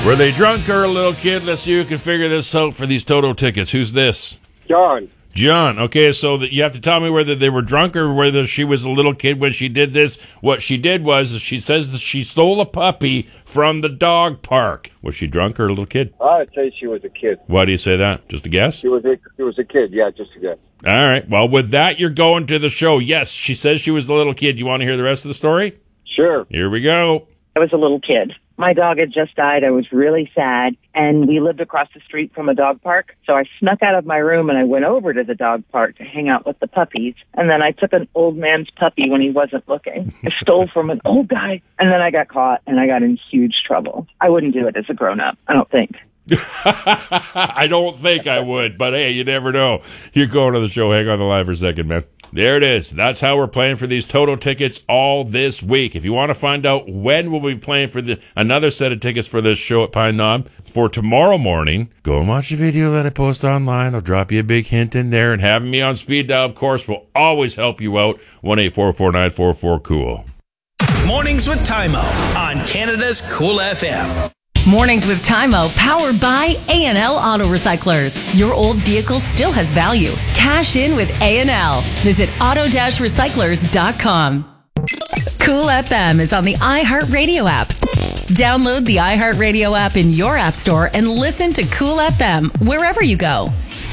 Were they drunk or a little kid? Let's see who can figure this out for these Toto tickets. Who's this? John. John. Okay, so you have to tell me whether they were drunk or whether she was a little kid when she did this. What she did was she says that she stole a puppy from the dog park. Was she drunk or a little kid? I'd say she was a kid. Why do you say that? Just a guess? She was a kid, yeah, just a guess. All right. Well, with that, you're going to the show. Yes, she says she was the little kid. You want to hear the rest of the story? Sure. Here we go. I was a little kid. My dog had just died. I was really sad, and we lived across the street from a dog park. So I snuck out of my room, and I went over to the dog park to hang out with the puppies. And then I took an old man's puppy when he wasn't looking. I stole from an old guy, and then I got caught, and I got in huge trouble. I wouldn't do it as a grown-up, I don't think. I don't think I would, but hey, you never know. You're going to the show. Hang on the line for a second, man. There it is. That's how we're playing for these Toto tickets all this week. If you want to find out when we'll be playing for another set of tickets for this show at Pine Knob for tomorrow morning, go and watch the video that I post online. I'll drop you a big hint in there. And having me on speed dial, of course, will always help you out. 1-844-944-COOL. Mornings with Tymo on Canada's Cool FM. Mornings with Tymo, powered by A&L Auto Recyclers. Your old vehicle still has value. Cash in with A&L. Visit auto-recyclers.com. Cool FM is on the iHeartRadio app. Download the iHeartRadio app in your app store and listen to Cool FM wherever you go.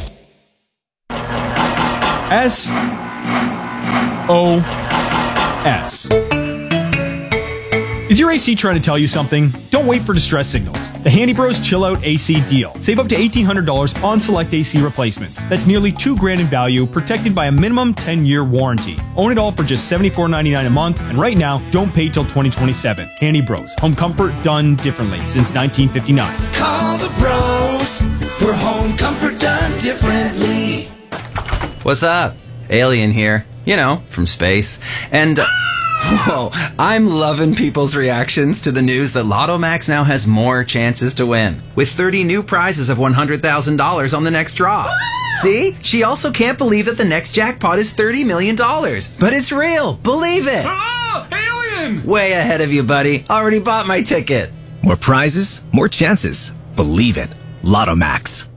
SOS. Is your AC trying to tell you something? Don't wait for distress signals. The Handy Bros Chill Out AC deal. Save up to $1,800 on select AC replacements. That's nearly $2,000 in value, protected by a minimum 10-year warranty. Own it all for just $74.99 a month, and right now, don't pay till 2027. Handy Bros. Home comfort done differently since 1959. Call the bros for home comfort done differently. What's up? Alien here. You know, from space. And... Whoa, I'm loving people's reactions to the news that Lotto Max now has more chances to win, with 30 new prizes of $100,000 on the next draw. See? She also can't believe that the next jackpot is $30 million. But it's real. Believe it. Oh, alien! Way ahead of you, buddy. Already bought my ticket. More prizes, more chances. Believe it. Lotto Max.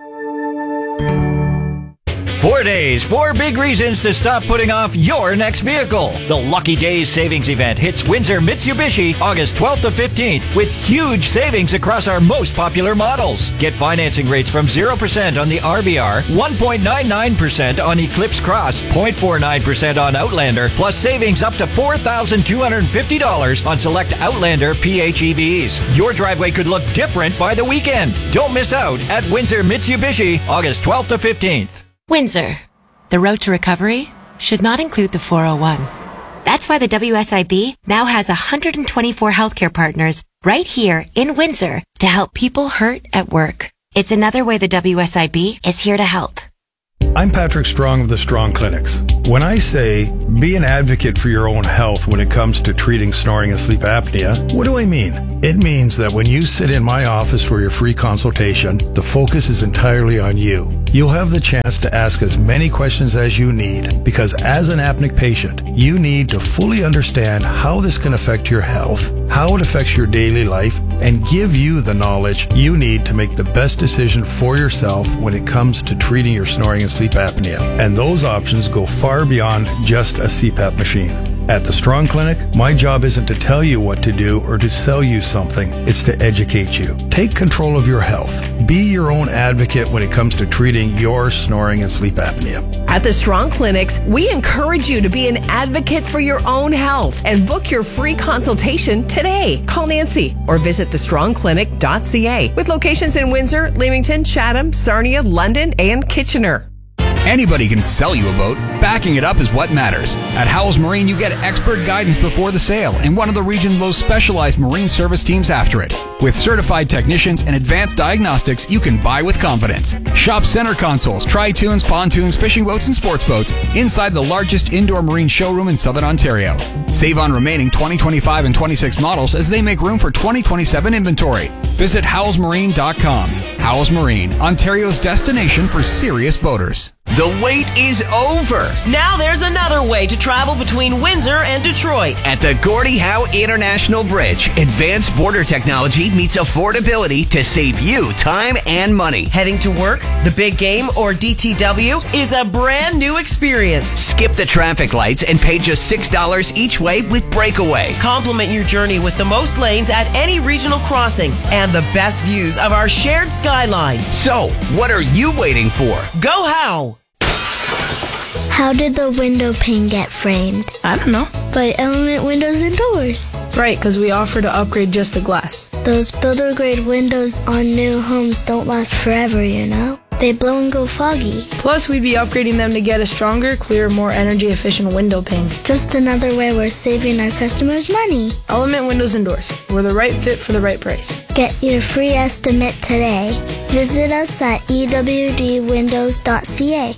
4 days, 4 big reasons to stop putting off your next vehicle. The Lucky Days Savings Event hits Windsor Mitsubishi August 12th to 15th with huge savings across our most popular models. Get financing rates from 0% on the RVR, 1.99% on Eclipse Cross, 0.49% on Outlander, plus savings up to $4,250 on select Outlander PHEVs. Your driveway could look different by the weekend. Don't miss out at Windsor Mitsubishi August 12th to 15th. Windsor. The road to recovery should not include the 401. That's why the WSIB now has 124 healthcare partners right here in Windsor to help people hurt at work. It's another way the WSIB is here to help. I'm Patrick Strong of the Strong Clinics. When I say be an advocate for your own health when it comes to treating snoring and sleep apnea, what do I mean? It means that when you sit in my office for your free consultation, the focus is entirely on you. You'll have the chance to ask as many questions as you need, because as an apneic patient, you need to fully understand how this can affect your health, how it affects your daily life, and give you the knowledge you need to make the best decision for yourself when it comes to treating your snoring and sleep apnea. And those options go far beyond just a CPAP machine. At the Strong Clinic, my job isn't to tell you what to do or to sell you something. It's to educate you. Take control of your health. Be your own advocate when it comes to treating your snoring and sleep apnea. At the Strong Clinics, we encourage you to be an advocate for your own health and book your free consultation today. Call Nancy or visit thestrongclinic.ca with locations in Windsor, Leamington, Chatham, Sarnia, London, and Kitchener. Anybody can sell you a boat. Backing it up is what matters. At Howells Marine, you get expert guidance before the sale and one of the region's most specialized marine service teams after it. With certified technicians and advanced diagnostics, you can buy with confidence. Shop center consoles, tri-tunes, pontoons, fishing boats, and sports boats inside the largest indoor marine showroom in Southern Ontario. Save on remaining 2025 and 26 models as they make room for 2027 inventory. Visit howellsmarine.com. Howells Marine, Ontario's destination for serious boaters. The wait is over. Now there's another way to travel between Windsor and Detroit. At the Gordie Howe International Bridge, advanced border technology meets affordability to save you time and money. Heading to work, the big game, or DTW is a brand new experience. Skip the traffic lights and pay just $6 each way with Breakaway. Complement your journey with the most lanes at any regional crossing and the best views of our shared skyline. So, what are you waiting for? Go Howe! How did the window pane get framed? I don't know. By Element Windows and Doors. Right, because we offer to upgrade just the glass. Those builder-grade windows on new homes don't last forever, you know? They blow and go foggy. Plus, we'd be upgrading them to get a stronger, clearer, more energy-efficient window pane. Just another way we're saving our customers money. Element Windows and Doors. We're the right fit for the right price. Get your free estimate today. Visit us at ewdwindows.ca.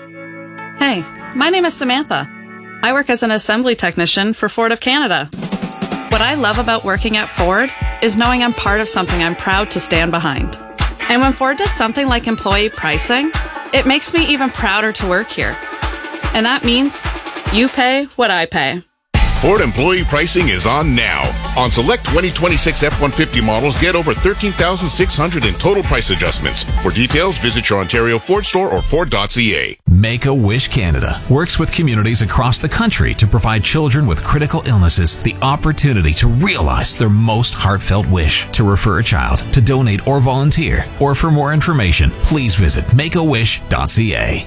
Hey, my name is Samantha. I work as an assembly technician for Ford of Canada. What I love about working at Ford is knowing I'm part of something I'm proud to stand behind. And when Ford does something like employee pricing, it makes me even prouder to work here. And that means you pay what I pay. Ford employee pricing is on now. On select 2026 F-150 models, get over $13,600 in total price adjustments. For details, visit your Ontario Ford store or Ford.ca. Make-A-Wish Canada works with communities across the country to provide children with critical illnesses the opportunity to realize their most heartfelt wish. To refer a child, to donate or volunteer, or for more information, please visit makeawish.ca.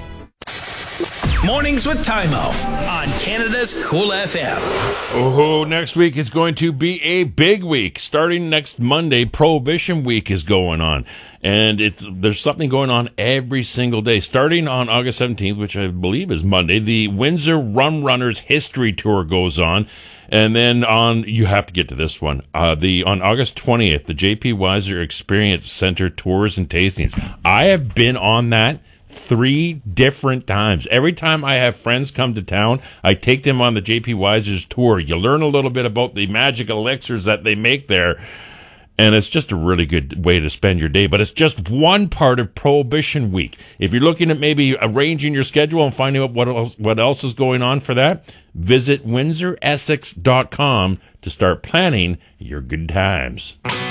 Mornings with Tymo on Canada's Cool FM. Oh, next week is going to be a big week. Starting next Monday, Prohibition Week is going on. And there's something going on every single day. Starting on August 17th, which I believe is Monday, the Windsor Rum Runners History Tour goes on. And then you have to get to this one. On August 20th, the J.P. Weiser Experience Center Tours and Tastings. I have been on that 3 different times. Every time I have friends come to town, I take them on the J.P. Weiser's tour. You learn a little bit about the magic elixirs that they make there, and it's just a really good way to spend your day. But it's just one part of Prohibition Week. If you're looking at maybe arranging your schedule and finding out what else is going on for that, visit WindsorEssex.com to start planning your good times.